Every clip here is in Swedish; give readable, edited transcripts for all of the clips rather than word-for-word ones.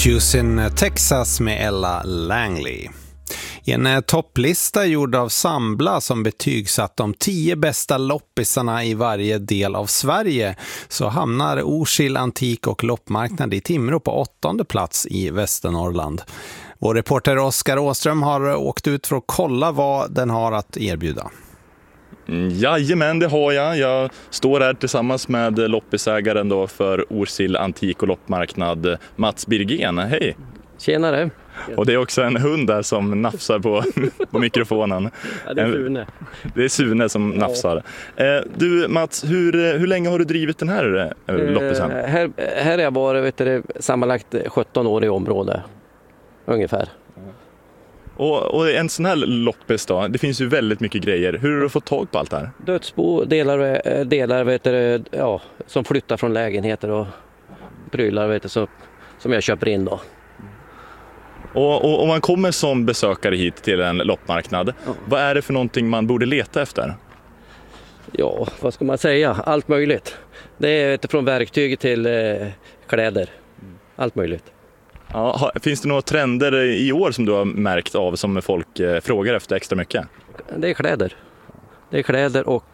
Houston, Texas med Ella Langley. I en topplista gjord av Sambla som betygsatt de 10 bästa loppisarna i varje del av Sverige så hamnar Orsil antik- och loppmarknad i Timrå på 8:e plats i Västernorrland. Vår reporter Oskar Åström har åkt ut för att kolla vad den har att erbjuda. Jajamän, det har jag. Jag står här tillsammans med loppisägaren då för Orsil antik- och loppmarknad, Mats Birgén. Hej! Tjenare! Och det är också en hund där som nafsar på mikrofonen. Ja, det är Sune. Det är Sune som nafsar. Du Mats, hur länge har du drivit den här loppisen? Här har jag varit sammanlagt 17 år i området, ungefär. Och en sån här loppis då, det finns ju väldigt mycket grejer. Hur har du fått tag på allt det här? Dödsbo, delar som flyttar från lägenheter och prylar som jag köper in då. Och om man kommer som besökare hit till en loppmarknad, vad är det för någonting man borde leta efter? Ja, vad ska man säga? Allt möjligt. Det är från verktyg till kläder. Allt möjligt. Ja, finns det några trender i år som du har märkt av som folk frågar efter extra mycket? Det är kläder. Det är kläder och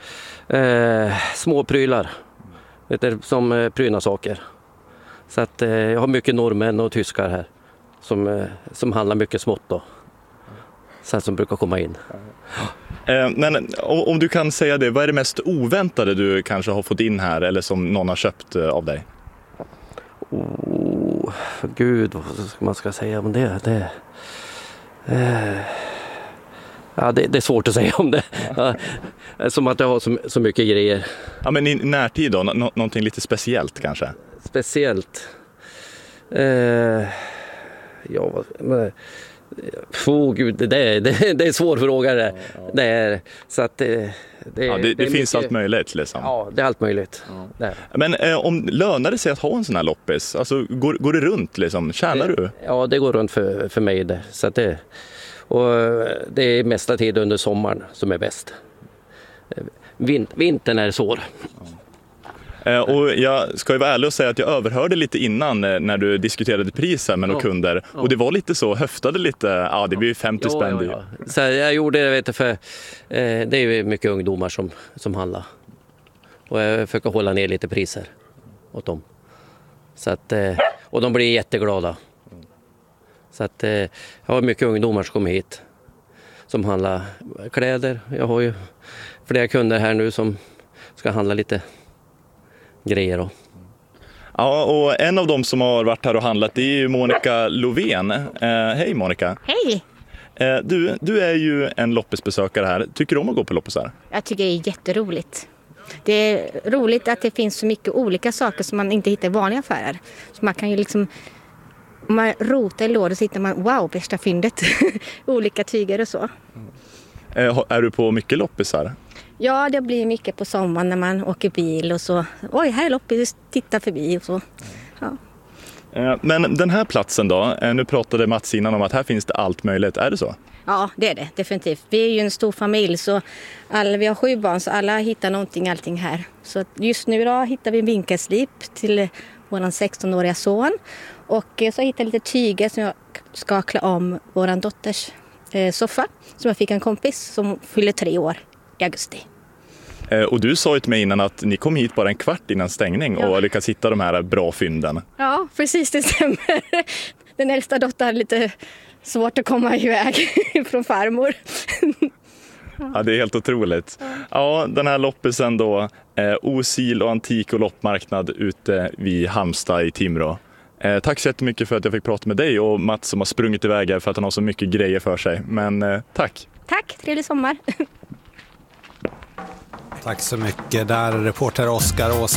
små prylar. Som prydnadssaker. Så att jag har mycket norrmän och tyskar här. Som handlar mycket smått då. Så som brukar komma in. Men om du kan säga det, vad är det mest oväntade du kanske har fått in här eller som någon har köpt av dig? Gud, vad ska man säga om det? Det är svårt att säga om det. Ja, som att jag har så mycket grejer. Ja, men i närtid då, någonting lite speciellt kanske? Speciellt? Gud, det är en svår fråga det. Det är så att det finns mycket, allt möjligt liksom. Ja, det är allt möjligt. Ja. Men om lönar det sig att ha en sån här loppis? Alltså går det runt liksom? Tjänar du? Ja, det går runt för mig det. Så att det är mesta tid under sommaren som är bäst. Vintern är svår. Och jag ska ju vara ärlig och säga att jag överhörde lite innan när du diskuterade priser med några kunder. Och det var lite så, höftade lite, det blir 50 spänn. Ja. Så jag gjorde det för det är ju mycket ungdomar som handlar. Och jag försöker hålla ner lite priser åt dem. Så att, och de blir jätteglada. Så att jag har mycket ungdomar som kommer hit som handlar kläder. Jag har ju flera kunder här nu som ska handla lite grejer då. Ja, och en av dem som har varit här och handlat det är ju Monica Lovén. Hej Monica. Hej. Du är ju en loppisbesökare här. Tycker du om att gå på loppisar? Jag tycker det är jätteroligt. Det är roligt att det finns så mycket olika saker som man inte hittar i vanliga affärer. Så man kan ju liksom, om man rotar i lådor så hittar man, wow, värsta fyndet. Olika tyger och så. Är du på mycket loppisar? Ja, det blir mycket på sommaren när man åker bil och så. Oj, här är loppis, titta förbi och så. Ja. Men den här platsen då, nu pratade Mats innan om att här finns det allt möjligt, är det så? Ja, det är det, definitivt. Vi är ju en stor familj så vi har 7 barn så alla hittar allting här. Så just nu då hittar vi en vinkelslip till vår 16-åriga son. Och så hittar jag lite tyger som jag ska klä om vår dotters soffa. Som jag fick en kompis som fyller 3 år i augusti. Och du sa ju till mig innan att ni kom hit bara en kvart innan stängning och lyckas hitta de här bra fynden. Ja, precis, det stämmer. Den äldsta dottern hade lite svårt att komma iväg från farmor. Ja, det är helt otroligt. Ja, den här loppisen då, Orsil och antik- och loppmarknad ute vid Halmstad i Timrå. Tack så jättemycket för att jag fick prata med dig och Mats som har sprungit iväg här för att han har så mycket grejer för sig. Men tack! Tack, trevlig sommar! Tack så mycket. Där reporter Oskar Åström.